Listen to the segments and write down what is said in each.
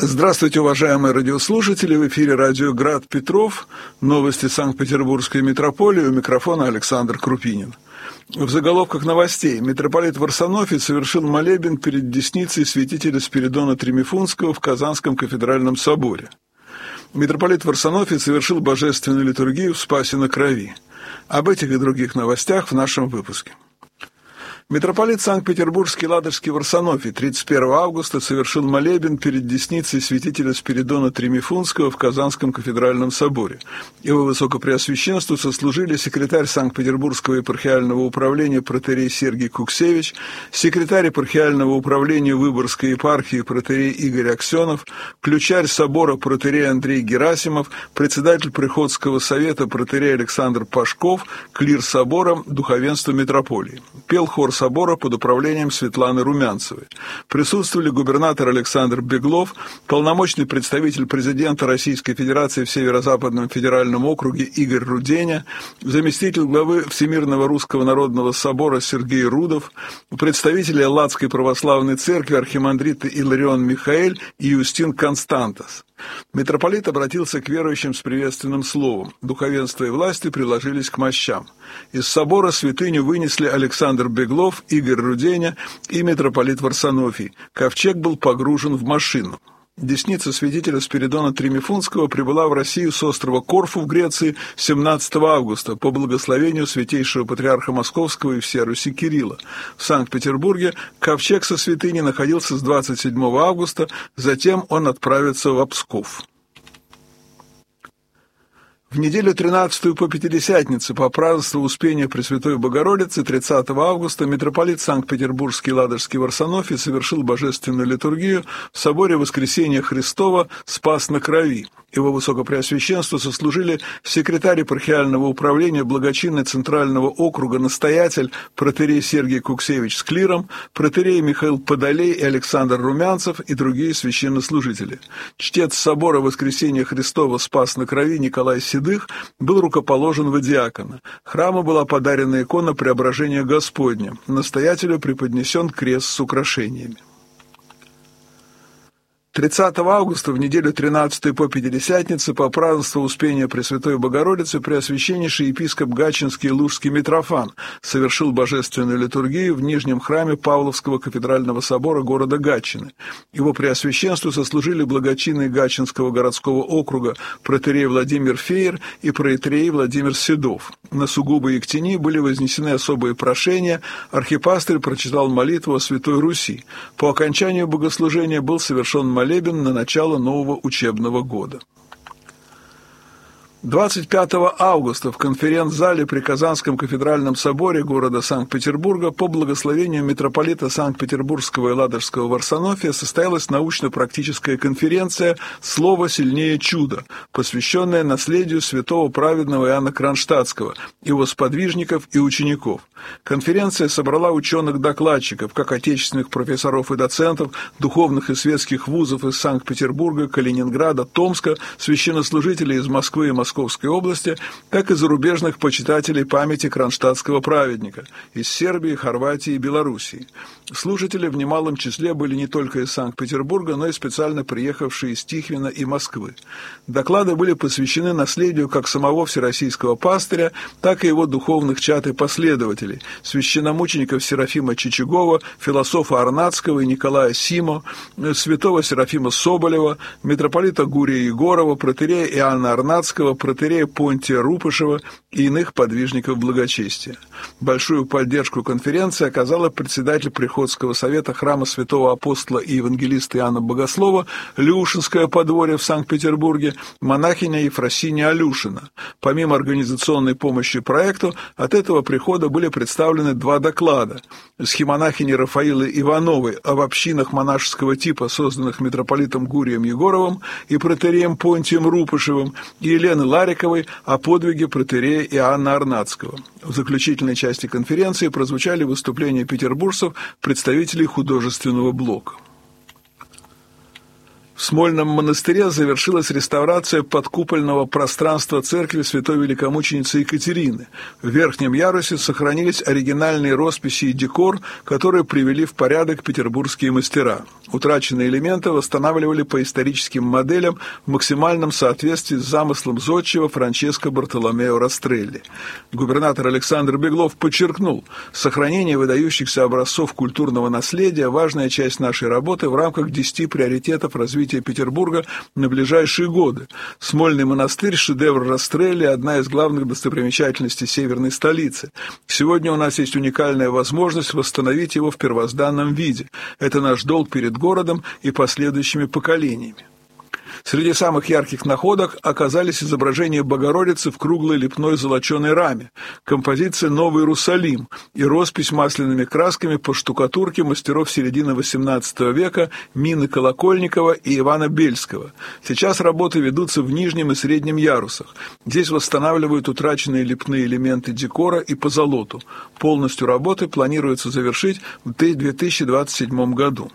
Здравствуйте, уважаемые радиослушатели! В эфире радио «Град Петров». Новости Санкт-Петербургской митрополии. У микрофона Александр Крупинин. В заголовках новостей. Митрополит Варсонофий совершил молебен перед десницей святителя Спиридона Тремифунского в Казанском кафедральном соборе. Митрополит Варсонофий совершил божественную литургию в Спасе на Крови. Об этих и других новостях в нашем выпуске. Митрополит Санкт-Петербургский Ладожский Варсонофий 31 августа совершил молебен перед десницей святителя Спиридона Тремифунского в Казанском кафедральном соборе. Его высокопреосвященству сослужили секретарь Санкт-Петербургского епархиального управления протоиерей Сергий Куксевич, секретарь епархиального управления Выборгской епархии протоиерей Игорь Аксенов, ключарь собора протоиерей Андрей Герасимов, председатель приходского совета протоиерей Александр Пашков, клир собора, духовенство митрополии. Пел хор собора под управлением Светланы Румянцевой. Присутствовали губернатор Александр Беглов, полномочный представитель президента Российской Федерации в Северо-Западном федеральном округе Игорь Руденя, заместитель главы Всемирного Русского Народного Собора Сергей Рудов, представители Элладской Православной Церкви архимандрит Иларион Михаэль и Юстин Константос. Митрополит обратился к верующим с приветственным словом. Духовенство и власти приложились к мощам. Из собора святыню вынесли Александр Беглов, Игорь Руденя и митрополит Варсонофий. Ковчег был погружен в машину. Десница святителя Спиридона Тремифунского прибыла в Россию с острова Корфу в Греции 17 августа по благословению святейшего патриарха Московского и всей Руси Кирилла. В Санкт-Петербурге ковчег со святыней находился с 27 августа, затем он отправится в Псков. В неделю 13 по Пятидесятнице по празднеству Успения Пресвятой Богородицы 30 августа митрополит Санкт-Петербургский Ладожский Варсонофий совершил божественную литургию в соборе Воскресения Христова «Спас на Крови». Его высокопреосвященству сослужили секретарь епархиального управления благочинный Центрального округа, настоятель протоиерей Сергий Куксевич с клиром, протоиерей Михаил Подолей и Александр Румянцев и другие священнослужители. Чтец собора Воскресения Христова «Спас на Крови» Николай Седых был рукоположен в диакона. Храму была подарена икона Преображения Господня. Настоятелю преподнесен крест с украшениями. 30 августа, в неделю 13 по Пятидесятнице, по празднеству Успения Пресвятой Богородицы, преосвященнейший епископ Гатчинский и Лужский Митрофан совершил божественную литургию в Нижнем храме Павловского кафедрального собора города Гатчины. Его преосвященству сослужили благочинные Гатчинского городского округа протоиерей Владимир Феер и протоиерей Владимир Седов. На сугубо Ектени были вознесены особые прошения, архипастырь прочитал молитву о Святой Руси. По окончанию богослужения был совершен молебен на начало нового учебного года. 25 августа в конференц-зале при Казанском кафедральном соборе города Санкт-Петербурга по благословению митрополита Санкт-Петербургского и Ладожского Варсонофия состоялась научно-практическая конференция «Слово сильнее чуда», посвященная наследию святого праведного Иоанна Кронштадтского, его сподвижников и учеников. Конференция собрала ученых-докладчиков, как отечественных профессоров и доцентов, духовных и светских вузов из Санкт-Петербурга, Калининграда, Томска, священнослужителей из Москвы и Московской области, так и зарубежных почитателей памяти кронштадтского праведника из Сербии, Хорватии и Белоруссии. Слушатели в немалом числе были не только из Санкт-Петербурга, но и специально приехавшие из Тихвина и Москвы. Доклады были посвящены наследию как самого всероссийского пастыря, так и его духовных чад и последователей, священномучеников Серафима Чичагова, философа Арнацкого и Николая Симо, святого Серафима Соболева, митрополита Гурия Егорова, протоиерея Иоанна Арнацкого, протоиерея Понтия Рупышева и иных подвижников благочестия. Большую поддержку конференции оказала председатель Приходского совета храма святого апостола и евангелиста Иоанна Богослова Люшинское подворье в Санкт-Петербурге, монахиня Ефросиния Алюшина. Помимо организационной помощи проекту, от этого прихода были представлены два доклада. Схимонахини Рафаилы Ивановой об общинах монашеского типа, созданных митрополитом Гурием Егоровым и протоиереем Понтием Рупышевым, и Елены Лариковой о подвиге протоиерея Иоанна Арнацкого. В заключительной части конференции прозвучали выступления петербуржцев, представителей художественного блока. В В Смольном монастыре завершилась реставрация подкупольного пространства церкви святой великомученицы Екатерины. В верхнем ярусе сохранились оригинальные росписи и декор, которые привели в порядок петербургские мастера. Утраченные элементы восстанавливали по историческим моделям в максимальном соответствии с замыслом зодчего Франческо Бартоломео Растрелли. Губернатор Александр Беглов подчеркнул, сохранение выдающихся образцов культурного наследия – важная часть нашей работы в рамках 10 приоритетов развития Петербурга на ближайшие годы. Смольный монастырь – шедевр Растрелли, одна из главных достопримечательностей северной столицы. Сегодня у нас есть уникальная возможность восстановить его в первозданном виде. Это наш долг перед городом и последующими поколениями. Среди самых ярких находок оказались изображения Богородицы в круглой лепной золоченой раме, композиция «Новый Иерусалим» и роспись масляными красками по штукатурке мастеров середины XVIII века Мины Колокольникова и Ивана Бельского. Сейчас работы ведутся в нижнем и среднем ярусах. Здесь восстанавливают утраченные лепные элементы декора и позолоту. Полностью работы планируется завершить в 2027 году.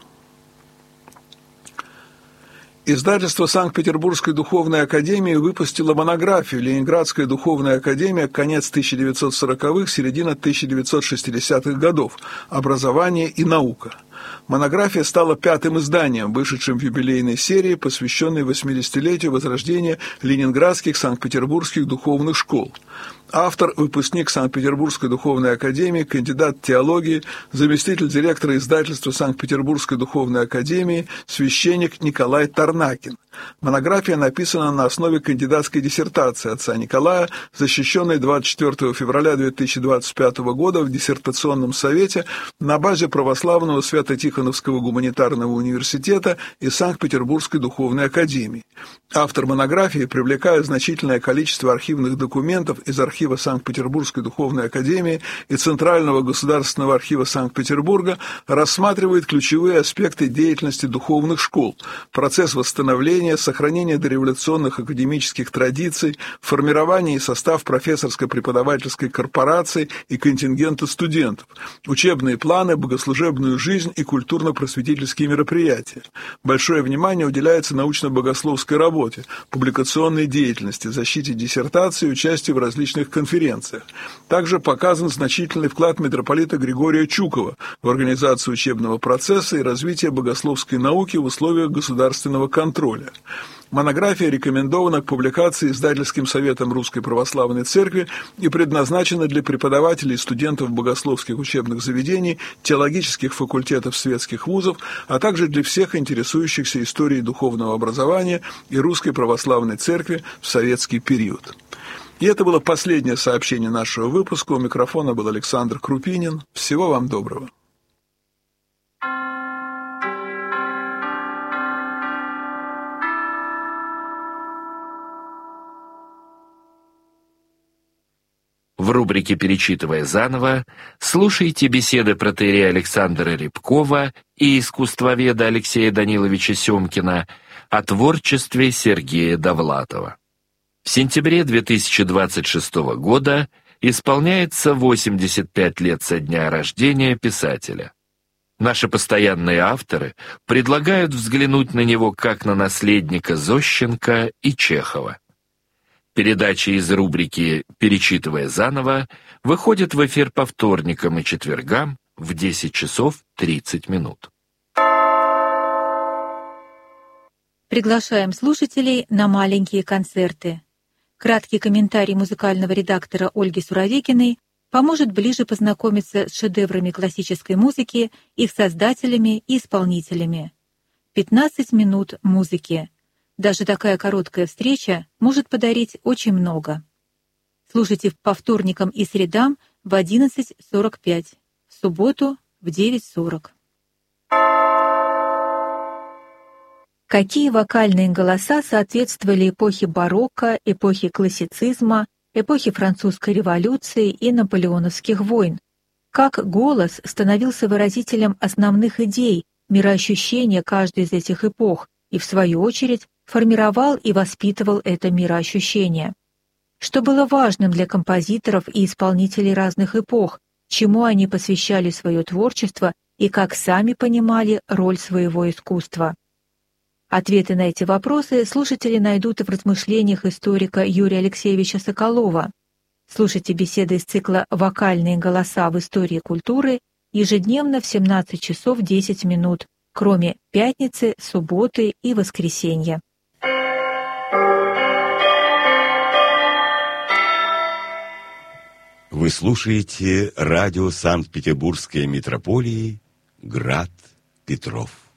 Издательство Санкт-Петербургской духовной академии выпустило монографию «Ленинградская духовная академия. Конец 1940-х, середина 1960-х годов. Образование и наука». Монография стала 5-м изданием, вышедшим в юбилейной серии, посвященной 80-летию возрождения ленинградских санкт-петербургских духовных школ. Автор – выпускник Санкт-Петербургской духовной академии, кандидат теологии, заместитель директора издательства Санкт-Петербургской духовной академии, священник Николай Тарнакин. Монография написана на основе кандидатской диссертации отца Николая, защищенной 24 февраля 2025 года в диссертационном совете на базе Православного Свято-Тихоновского гуманитарного университета и Санкт-Петербургской духовной академии. Автор монографии, привлекая значительное количество архивных документов из архива Санкт-Петербургской духовной академии и Центрального государственного архива Санкт-Петербурга, рассматривает ключевые аспекты деятельности духовных школ, процесс восстановления, сохранение дореволюционных академических традиций, формирование и состав профессорско-преподавательской корпорации и контингента студентов, учебные планы, богослужебную жизнь и культурно-просветительские мероприятия. Большое внимание уделяется научно-богословской работе, публикационной деятельности, защите диссертации, участию в различных конференциях. Также показан значительный вклад митрополита Григория Чукова в организацию учебного процесса и развитие богословской науки в условиях государственного контроля. Монография рекомендована к публикации Издательским советом Русской Православной Церкви и предназначена для преподавателей и студентов богословских учебных заведений, теологических факультетов светских вузов, а также для всех интересующихся историей духовного образования и Русской Православной Церкви в советский период. И это было последнее сообщение нашего выпуска. У микрофона был Александр Крупинин. Всего вам доброго. В рубрике «Перечитывая заново» слушайте беседы протоиерея Александра Рябкова и искусствоведа Алексея Даниловича Семкина о творчестве Сергея Довлатова. В сентябре 2026 года исполняется 85 лет со дня рождения писателя. Наши постоянные авторы предлагают взглянуть на него как на наследника Зощенко и Чехова. Передачи из рубрики «Перечитывая заново» выходят в эфир по вторникам и четвергам в 10 часов 30 минут. Приглашаем слушателей на маленькие концерты. Краткий комментарий музыкального редактора Ольги Суровикиной поможет ближе познакомиться с шедеврами классической музыки, их создателями и исполнителями. 15 минут музыки. Даже такая короткая встреча может подарить очень много. Слушайте по вторникам и средам в 11:45, в субботу в 9:40. Какие вокальные голоса соответствовали эпохе барокко, эпохе классицизма, эпохе французской революции и наполеоновских войн? Как голос становился выразителем основных идей, мироощущения каждой из этих эпох и, в свою очередь, формировал и воспитывал это мироощущение? Что было важным для композиторов и исполнителей разных эпох, чему они посвящали свое творчество и как сами понимали роль своего искусства? Ответы на эти вопросы слушатели найдут в размышлениях историка Юрия Алексеевича Соколова. Слушайте беседы из цикла «Вокальные голоса в истории культуры» ежедневно в 17 часов 10 минут, кроме пятницы, субботы и воскресенья. Вы слушаете радио Санкт-Петербургской митрополии «Град Петров».